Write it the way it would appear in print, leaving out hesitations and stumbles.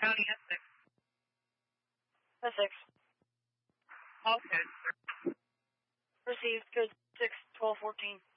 County S6. S6. All good, sir. Received. Code 6, 1214.